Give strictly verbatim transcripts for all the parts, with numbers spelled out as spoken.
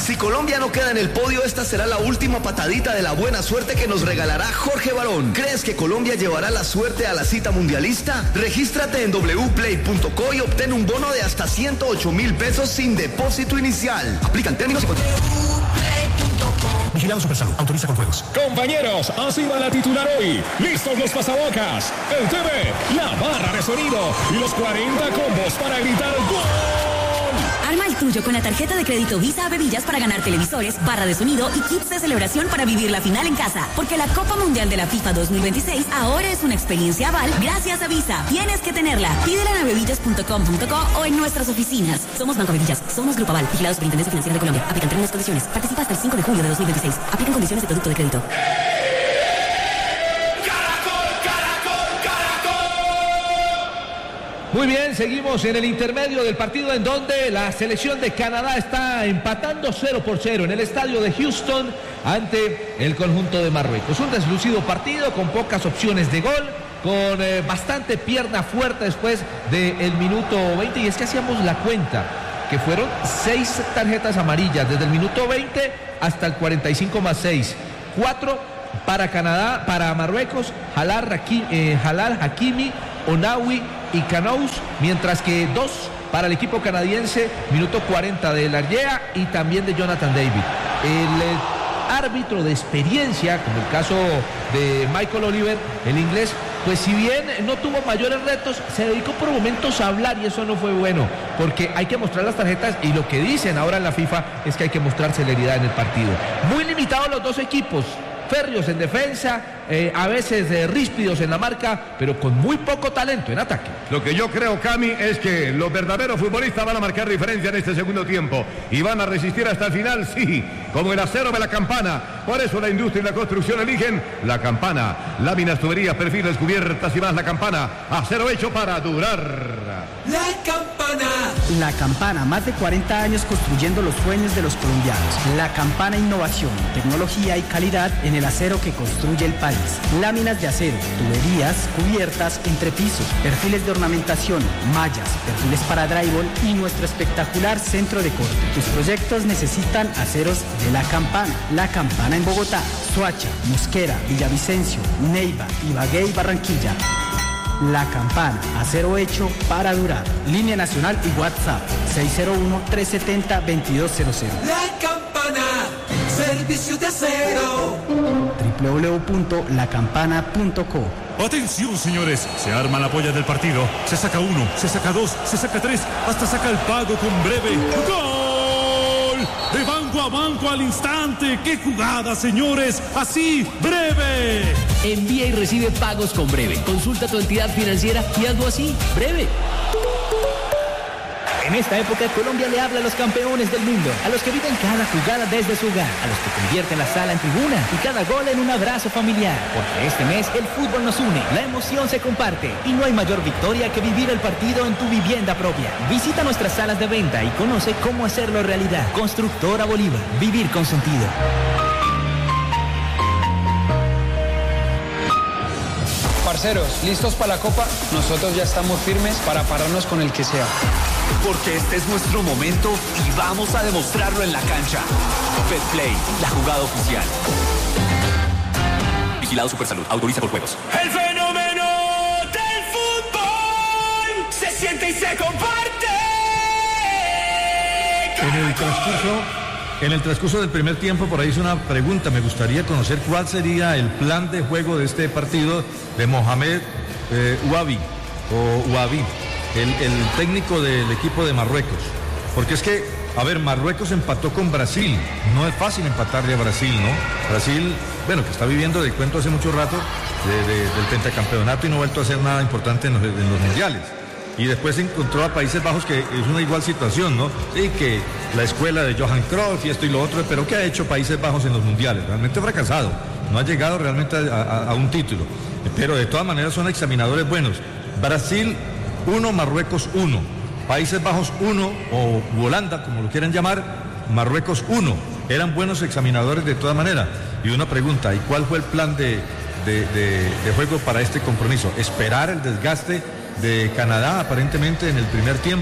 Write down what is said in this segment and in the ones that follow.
Si Colombia no queda en el podio, esta será la última patadita de la buena suerte que nos regalará Jorge Barón. ¿Crees que Colombia llevará la suerte a la cita mundialista? Regístrate en doble u play punto co y obtén un bono de hasta ciento ocho mil pesos sin depósito inicial. Aplican términos y condiciones. Vigilado Supersalud, autoriza con juegos. Compañeros, así va la titular hoy. Listos los pasabocas, el T V, la barra de sonido y los cuarenta combos para gritar ¡gol! Arma el tuyo con la tarjeta de crédito Visa a Bebillas para ganar televisores, barra de sonido y kits de celebración para vivir la final en casa. Porque la Copa Mundial de la FIFA dos mil veintiséis ahora es una experiencia Aval gracias a Visa. Tienes que tenerla. Pídela en bebillas punto com punto co o en nuestras oficinas. Somos Banco Bebillas. Somos Grupo Aval. Vigilado Superintendencia Financiera de Colombia. Aplican términos y condiciones. Participa hasta el cinco de julio de dos mil veintiséis. Aplican condiciones de producto de crédito. Muy bien, seguimos en el intermedio del partido en donde la selección de Canadá está empatando cero por cero en el estadio de Houston ante el conjunto de Marruecos. Un deslucido partido con pocas opciones de gol, con eh, bastante pierna fuerte después del minuto veinte, y es que hacíamos la cuenta, que fueron seis tarjetas amarillas desde el minuto veinte hasta el cuarenta y cinco más seis, cuatro para Canadá, para Marruecos, Halal, Hakimi, eh, Halal Hakimi, Onawi y Canous, mientras que dos para el equipo canadiense, minuto cuarenta de Largea y también de Jonathan David. El eh, árbitro de experiencia, como el caso de Michael Oliver, el inglés, pues si bien no tuvo mayores retos, se dedicó por momentos a hablar y eso no fue bueno, porque hay que mostrar las tarjetas y lo que dicen ahora en la FIFA es que hay que mostrar celeridad en el partido. Muy limitados los dos equipos, férreos en defensa, eh, a veces eh, ríspidos en la marca, pero con muy poco talento en ataque. Lo que yo creo, Cami, es que los verdaderos futbolistas van a marcar diferencia en este segundo tiempo y van a resistir hasta el final, sí, como el acero de la campana. Por eso la industria y la construcción eligen la campana. Láminas, tuberías, perfiles, cubiertas y más la campana. Acero hecho para durar. La campana. La Campana, más de cuarenta años construyendo los sueños de los colombianos. La Campana, innovación, tecnología y calidad en el acero que construye el país. Láminas de acero, tuberías, cubiertas, entrepisos, perfiles de ornamentación, mallas, perfiles para drywall y nuestro espectacular centro de corte. Tus proyectos necesitan aceros de La Campana. La Campana en Bogotá, Soacha, Mosquera, Villavicencio, Neiva, Ibagué y Barranquilla. La Campana, acero hecho para durar. Línea nacional y WhatsApp seis cero uno, tres siete cero, dos dos cero cero. La Campana, servicio de acero. doble u doble u doble u punto la campana punto co. Atención, señores, se arma la polla del partido. Se saca uno, se saca dos, se saca tres, hasta saca el pago con breve. ¡Gol! De banco a banco al instante. ¡Qué jugada, señores! Así, breve. Envía y recibe pagos con breve. Consulta tu entidad financiera y hazlo así, breve. En esta época, Colombia le habla a los campeones del mundo, a los que viven cada jugada desde su hogar, a los que convierten la sala en tribuna y cada gol en un abrazo familiar. Porque este mes el fútbol nos une, la emoción se comparte y no hay mayor victoria que vivir el partido en tu vivienda propia. Visita nuestras salas de venta y conoce cómo hacerlo realidad. Constructora Bolívar, vivir con sentido. Parceros, ¿listos para la Copa? Nosotros ya estamos firmes para pararnos con el que sea. Porque este es nuestro momento y vamos a demostrarlo en la cancha. Betplay, la jugada oficial. Vigilado Supersalud, autoriza por juegos. El fenómeno del fútbol se siente y se comparte. En el transcurso, en el transcurso del primer tiempo, por ahí hice una pregunta. Me gustaría conocer cuál sería el plan de juego de este partido de Mohamed eh, Ouabi, o Ouabi, el, el técnico del equipo de Marruecos. Porque es que, a ver, Marruecos empató con Brasil. No es fácil empatarle a Brasil, ¿no? Brasil, bueno, que está viviendo de cuento hace mucho rato de, de, del pentacampeonato y no ha vuelto a hacer nada importante en los, en los mundiales. Y después encontró a Países Bajos, que es una igual situación, ¿no? Sí, que la escuela de Johan Cruyff y esto y lo otro, pero ¿qué ha hecho Países Bajos en los mundiales? Realmente ha fracasado, no ha llegado realmente a, a, a un título, pero de todas maneras son examinadores buenos. Brasil uno, Marruecos uno, Países Bajos uno, o Holanda, como lo quieran llamar, Marruecos uno, eran buenos examinadores de todas maneras. Y una pregunta, ¿y cuál fue el plan de, de, de, de juego para este compromiso? ¿Esperar el desgaste de Canadá aparentemente en el primer tiempo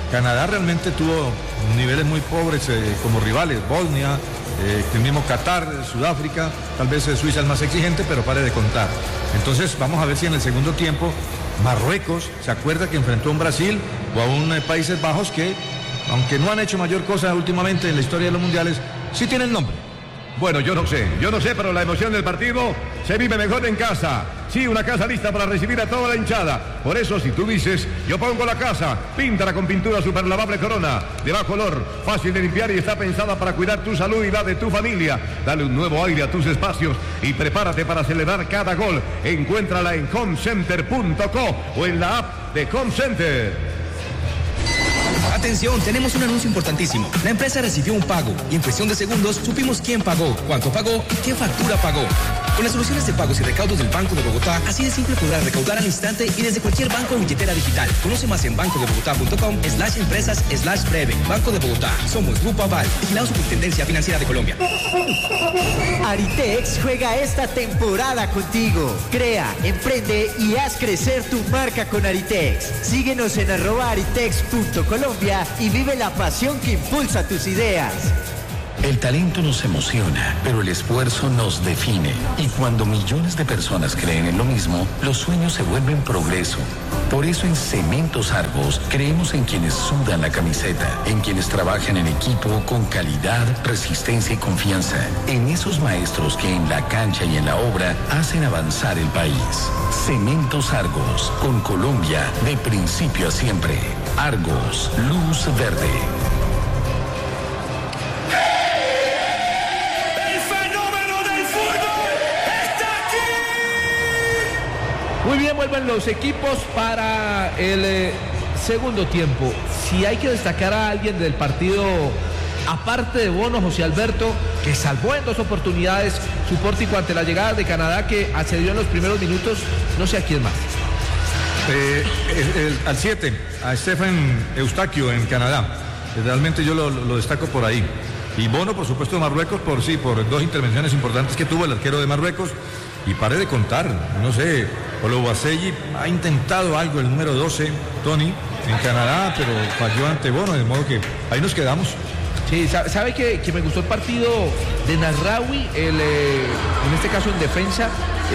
Canadá realmente tuvo niveles muy pobres eh, como rivales, Bosnia, eh, el mismo Qatar, Sudáfrica, tal vez eh, Suiza el más exigente, pero pare de contar. Entonces vamos a ver si en el segundo tiempo Marruecos se acuerda que enfrentó a un Brasil o a un eh, Países Bajos que, aunque no han hecho mayor cosa últimamente en la historia de los mundiales, sí tienen nombre. Bueno, yo no sé, yo no sé, pero la emoción del partido se vive mejor en casa. Sí, una casa lista para recibir a toda la hinchada. Por eso, si tú dices, yo pongo la casa, píntala con pintura superlavable Corona, de bajo olor, fácil de limpiar y está pensada para cuidar tu salud y la de tu familia. Dale un nuevo aire a tus espacios y prepárate para celebrar cada gol. Encuéntrala en homecenter punto co o en la app de Homecenter. Atención, tenemos un anuncio importantísimo. La empresa recibió un pago y en cuestión de segundos supimos quién pagó, cuánto pagó y qué factura pagó. Con las soluciones de pagos y recaudos del Banco de Bogotá, así de simple podrás recaudar al instante y desde cualquier banco o billetera digital. Conoce más en banco de bogotá punto com slash empresas slash breve. Banco de Bogotá. Somos Grupo Aval, vigilado Superintendencia Financiera de Colombia. Aritex juega esta temporada contigo. Crea, emprende y haz crecer tu marca con Aritex. Síguenos en arroba aritex punto colombia y vive la pasión que impulsa tus ideas. El talento nos emociona, pero el esfuerzo nos define. Y cuando millones de personas creen en lo mismo, los sueños se vuelven progreso. Por eso en Cementos Argos creemos en quienes sudan la camiseta, en quienes trabajan en equipo con calidad, resistencia y confianza, en esos maestros que en la cancha y en la obra hacen avanzar el país. Cementos Argos, con Colombia de principio a siempre. Argos, luz verde. Muy bien, vuelven los equipos para el eh, segundo tiempo. Si hay que destacar a alguien del partido, aparte de Bono, José Alberto, que salvó en dos oportunidades su pórtico ante la llegada de Canadá, que accedió en los primeros minutos, no sé a quién más. Eh, el, el, al siete, a Stephen Eustaquio en Canadá. Realmente yo lo, lo destaco por ahí. Y Bono, por supuesto, de Marruecos, por sí, por dos intervenciones importantes que tuvo el arquero de Marruecos. Y pare de contar, no sé, Oluwaseyi ha intentado algo, el número doce, Tony, en Canadá, pero falló ante Bono, de modo que ahí nos quedamos. Sí, sabe que, que me gustó el partido de Nasraoui, el, eh, en este caso en defensa.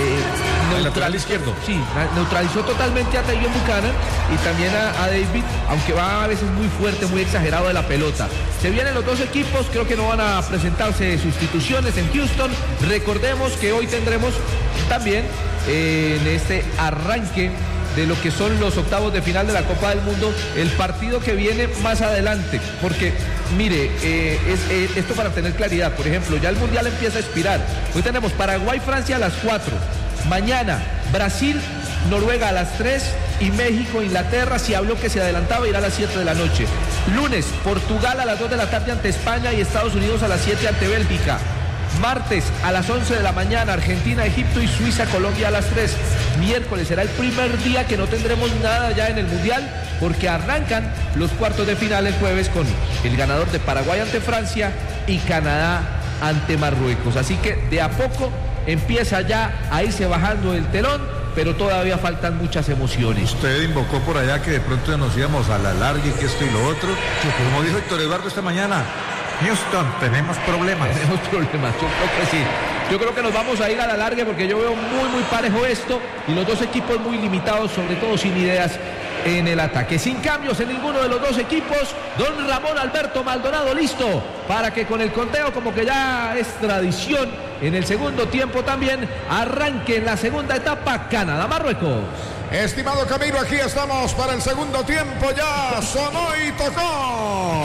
Eh, el lateral izquierdo. Sí, neutralizó totalmente a Tajon Buchanan y también a, a David, aunque va a veces muy fuerte, muy exagerado de la pelota. Se vienen los dos equipos, creo que no van a presentarse sustituciones en Houston. Recordemos que hoy tendremos también eh, en este arranque de lo que son los octavos de final de la Copa del Mundo, el partido que viene más adelante, porque mire, eh, es, eh, esto para tener claridad, por ejemplo, ya el Mundial empieza a expirar. Hoy tenemos Paraguay-Francia a las cuatro, mañana Brasil, Noruega a las tres y México-Inglaterra, si habló que se adelantaba, irá a las siete de la noche. Lunes, Portugal a las dos de la tarde ante España y Estados Unidos a las siete ante Bélgica. Martes a las once de la mañana, Argentina, Egipto y Suiza, Colombia a las tres. Miércoles será el primer día que no tendremos nada ya en el Mundial, porque arrancan los cuartos de final el jueves con el ganador de Paraguay ante Francia y Canadá ante Marruecos. Así que de a poco empieza ya a irse bajando el telón, pero todavía faltan muchas emociones. Usted invocó por allá que de pronto nos íbamos a la larga y que esto y lo otro. Como dijo Héctor Eduardo esta mañana, Houston, tenemos problemas. Tenemos problemas, yo creo que sí. Yo creo que nos vamos a ir a la larga porque yo veo muy, muy parejo esto y los dos equipos muy limitados, sobre todo sin ideas en el ataque. Sin cambios en ninguno de los dos equipos, don Ramón Alberto Maldonado listo para que con el conteo, como que ya es tradición, en el segundo tiempo también arranque en la segunda etapa Canadá-Marruecos. Estimado Camilo, aquí estamos para el segundo tiempo, ya sonó y tocó.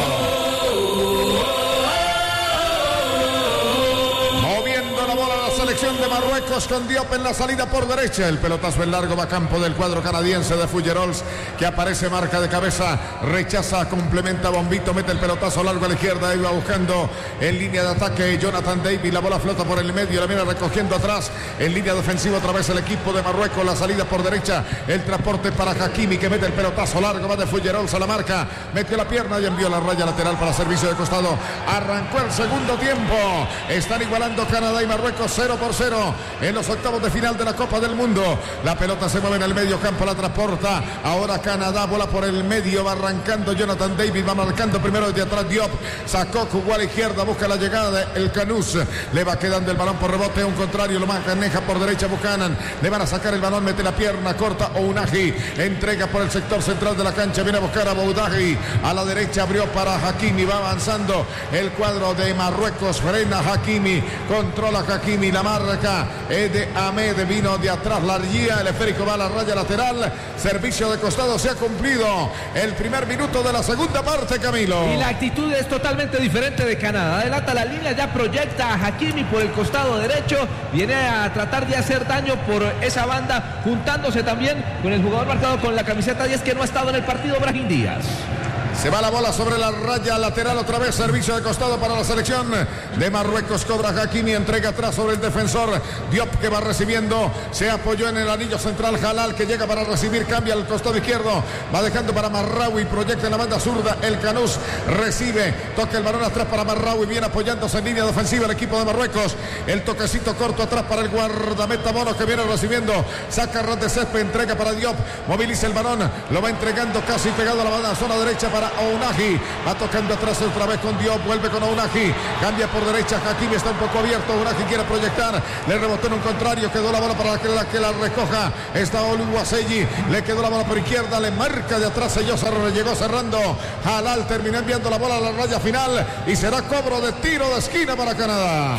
Moviendo la bola la selección de Marruecos con Diop en la salida por derecha. El pelotazo en largo va a campo del cuadro canadiense de Fullerols, que aparece marca de cabeza, rechaza, complementa Bombito, mete el pelotazo largo a la izquierda, iba buscando en línea de ataque Jonathan David, la bola flota por el medio, la viene recogiendo atrás en línea defensiva otra vez el equipo de Marruecos, la salida por derecha, el transporte para Hakimi, que mete el pelotazo largo, va de Fullerols a la marca, metió la pierna y envió la raya lateral para servicio de costado. Arrancó el segundo tiempo, están igualando Canadá y Marruecos cero por por cero en los octavos de final de la Copa del Mundo. La pelota se mueve en el medio campo, la transporta. Ahora Canadá, bola por el medio, va arrancando Jonathan David, va marcando primero desde atrás Diop. Sacó jugó a la izquierda, busca la llegada de El Canús. Le va quedando el balón por rebote, un contrario, lo maneja por derecha Buchanan. Le van a sacar el balón, mete la pierna corta Ounahi. Entrega por el sector central de la cancha, viene a buscar a Boudahi. A la derecha abrió para Hakimi, va avanzando el cuadro de Marruecos, frena Hakimi, controla Hakimi, la marca es de Ahmed, vino de atrás la guía, el esférico va a la raya lateral, servicio de costado, se ha cumplido el primer minuto de la segunda parte, Camilo. Y la actitud es totalmente diferente de Canadá, adelanta la línea, ya proyecta a Hakimi por el costado derecho, viene a tratar de hacer daño por esa banda, juntándose también con el jugador marcado con la camiseta diez que no ha estado en el partido, Brahim Díaz. Se va la bola sobre la raya lateral, otra vez servicio de costado para la selección de Marruecos. Cobra Hakimi, entrega atrás sobre el defensor Diop, que va recibiendo, se apoyó en el anillo central Halal, que llega para recibir, cambia al costado izquierdo, va dejando para Marraoui, proyecta en la banda zurda, El Canús recibe, toca el balón atrás para Marraoui, viene apoyándose en línea defensiva el equipo de Marruecos, el toquecito corto atrás para el guardameta Mono, que viene recibiendo, saca ras de césped, entrega para Diop, moviliza el balón, lo va entregando casi pegado a la banda zona derecha para Ounahi, va tocando atrás otra vez con Diop, vuelve con Ounahi, cambia por derecha, Hakimi está un poco abierto, Ounahi quiere proyectar, le rebotó en un contrario, quedó la bola para que la, que la recoja, está Oluwaseyi, le quedó la bola por izquierda, le marca de atrás, selló, llegó cerrando, Halal terminó enviando la bola a la raya final y será cobro de tiro de esquina para Canadá.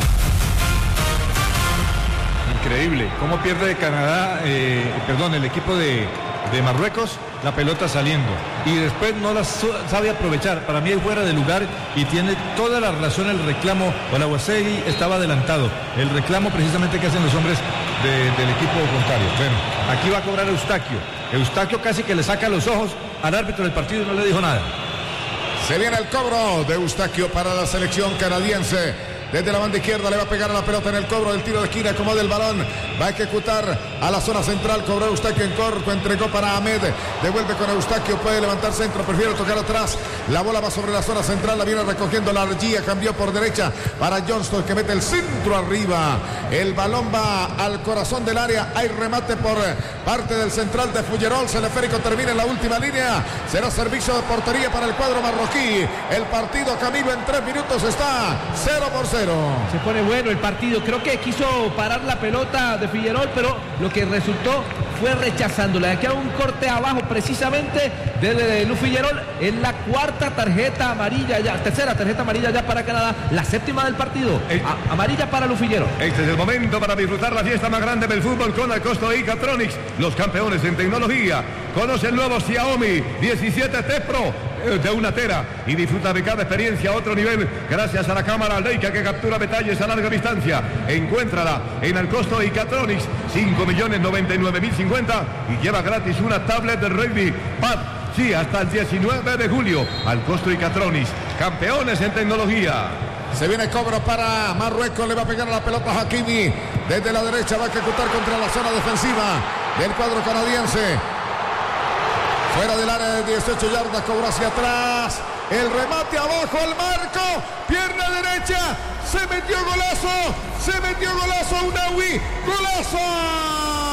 Increíble, cómo pierde Canadá, eh, perdón, el equipo de, de Marruecos, la pelota saliendo y después no la sabe aprovechar. Para mí es fuera de lugar y tiene toda la razón el reclamo. Oluwaseyi estaba adelantado, el reclamo precisamente que hacen los hombres de, del equipo contrario. Bueno, aquí va a cobrar Eustaquio. Eustaquio casi que le saca los ojos al árbitro del partido y no le dijo nada. Se viene el cobro de Eustaquio para la selección canadiense. Desde la banda izquierda le va a pegar a la pelota en el cobro del tiro de esquina, acomoda el balón, va a ejecutar a la zona central, cobró Eustaquio en corto, entregó para Ahmed, devuelve con Eustaquio, puede levantar centro, prefiere tocar atrás, la bola va sobre la zona central, la viene recogiendo la Argia, cambió por derecha para Johnston, que mete el centro arriba, el balón va al corazón del área, hay remate por parte del central de Fullerols, el esférico termina en la última línea, será servicio de portería para el cuadro marroquí, el partido, Camilo, en tres minutos está cero por cero. Se pone bueno el partido, creo que quiso parar la pelota de Fullerol, pero lo que resultó fue rechazándola. Aquí hay un corte abajo precisamente de, de, de Lu Fullerol, en la cuarta tarjeta amarilla ya, tercera tarjeta amarilla ya para Canadá, la séptima del partido, a, amarilla para Lu Fullerol. Este es el momento para disfrutar la fiesta más grande del fútbol con Alcosto y Catronics, los campeones en tecnología. Conoce el nuevo Xiaomi diecisiete T Pro de una tera y disfruta de cada experiencia a otro nivel gracias a la cámara Leica que captura detalles a larga distancia. Encuéntrala en Alcosto y Catronics, cinco millones noventa y nueve mil cincuenta y lleva gratis una tablet de rugby Pad. Sí, hasta el diecinueve de julio. Alcosto y Catronics, campeones en tecnología. Se viene cobro para Marruecos, le va a pegar a la pelota a Hakimi, desde la derecha va a ejecutar contra la zona defensiva del cuadro canadiense. Fuera del área de dieciocho yardas, cobró hacia atrás. El remate abajo al marco. Pierna derecha. Se metió golazo. Se metió golazo Ounahi. Golazo.